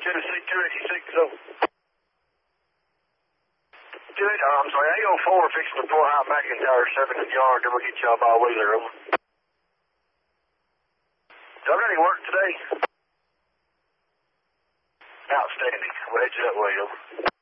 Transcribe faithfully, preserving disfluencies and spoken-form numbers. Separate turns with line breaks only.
Tennessee two eighty-six, so. Good, uh, I'm sorry, eight oh four fixing to pull out McIntyre, seventh yard, then we'll get y'all by Wheeler, over. Y'all got any work today? Outstanding. We'll head you that way, over.